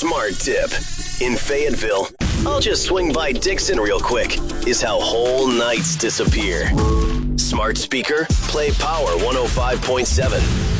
smart tip. In Fayetteville, I'll just swing by Dixon real quick, is how whole nights disappear. Smart speaker, play Power 105.7.